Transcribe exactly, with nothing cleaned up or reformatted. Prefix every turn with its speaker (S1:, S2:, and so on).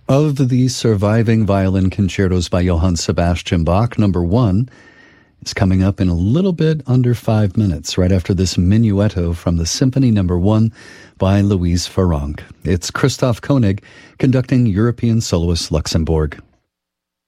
S1: Of the surviving violin concertos by Johann Sebastian Bach, number one is coming up in a little bit under five minutes, right after this minuetto from the Symphony number one by Louise Farrenc. It's Christoph Koenig conducting European Soloist Luxembourg.